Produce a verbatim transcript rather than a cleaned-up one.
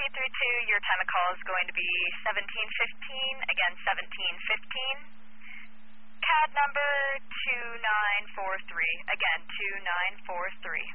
three two, your time of call is going to be seventeen fifteen, again seventeen fifteen. C A D number two nine four three, again two nine four three.